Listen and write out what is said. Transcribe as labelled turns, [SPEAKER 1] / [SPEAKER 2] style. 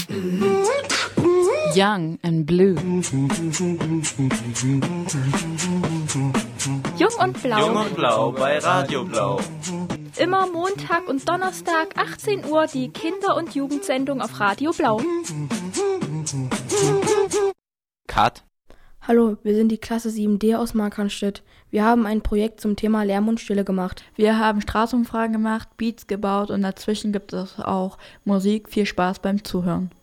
[SPEAKER 1] Young and Blue.
[SPEAKER 2] Jung und Blau.
[SPEAKER 3] Jung und Blau bei Radio Blau.
[SPEAKER 2] Immer Montag und Donnerstag 18 Uhr die Kinder- und Jugendsendung auf Radio Blau.
[SPEAKER 3] Cut.
[SPEAKER 4] Hallo, wir sind die Klasse 7D aus Markranstädt. Wir haben ein Projekt zum Thema Lärm und Stille gemacht.
[SPEAKER 5] Wir haben Straßenumfragen gemacht, Beats gebaut und dazwischen gibt es auch Musik. Viel Spaß beim Zuhören.